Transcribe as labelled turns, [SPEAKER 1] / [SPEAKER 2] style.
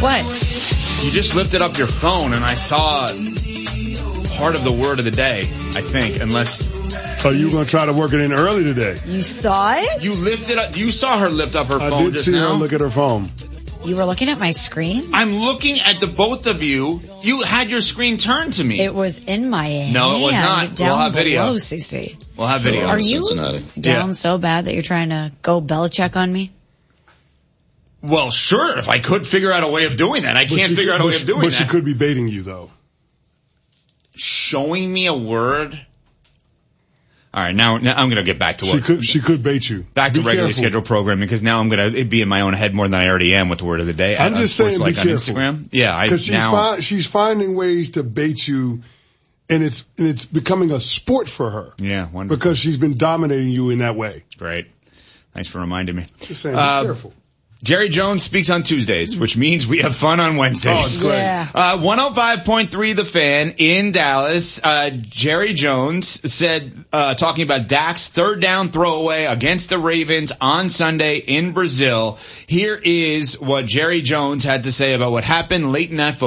[SPEAKER 1] What?
[SPEAKER 2] You just lifted up your phone and I saw part of the word of the day, I think, unless...
[SPEAKER 3] Oh, you were going to try to work it in early today?
[SPEAKER 1] You saw it?
[SPEAKER 2] You lifted up. You saw her lift up her phone just now.
[SPEAKER 3] I did see her look at her phone.
[SPEAKER 1] You were looking at my screen?
[SPEAKER 2] I'm looking at the both of you. You had your screen turned to me.
[SPEAKER 1] It was in my hand.
[SPEAKER 2] No, it was not.
[SPEAKER 1] Down
[SPEAKER 2] we'll have video.
[SPEAKER 1] below, CC.
[SPEAKER 2] We'll have video.
[SPEAKER 1] Are you
[SPEAKER 4] Cincinnati.
[SPEAKER 1] down so bad that you're trying to go Belichick on me?
[SPEAKER 2] Well, sure, if I could figure out a way of doing that. I can't figure out a way of doing that.
[SPEAKER 3] But she could be baiting you, though.
[SPEAKER 2] Showing me a word? All right, now I'm going to get back to what...
[SPEAKER 3] She could bait you.
[SPEAKER 2] Back to
[SPEAKER 3] Be
[SPEAKER 2] regularly
[SPEAKER 3] careful.
[SPEAKER 2] scheduled programming, because now I'm going to be in my own head more than I already am with the word of the day.
[SPEAKER 3] I'm just saying be careful.
[SPEAKER 2] On Instagram. Yeah,
[SPEAKER 3] because she's finding ways to bait you, and it's becoming a sport for her.
[SPEAKER 2] Yeah, wonderful.
[SPEAKER 3] Because she's been dominating you in that way.
[SPEAKER 2] Great. Thanks for reminding me.
[SPEAKER 3] Just saying, be careful.
[SPEAKER 2] Jerry Jones speaks on Tuesdays, which means we have fun on Wednesdays.
[SPEAKER 3] Oh, great.
[SPEAKER 1] Yeah.
[SPEAKER 2] 105.3 The Fan in Dallas. Jerry Jones said, talking about Dak's third down throwaway against the Ravens on Sunday in Brazil. Here is what Jerry Jones had to say about what happened late in that football